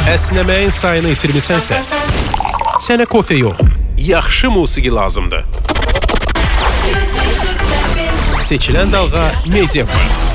Əsnəməyin sayını itirmisənsə, sənə kofe yox, yaxşı musiqi lazımdır. Seçilən dalğa Media FM.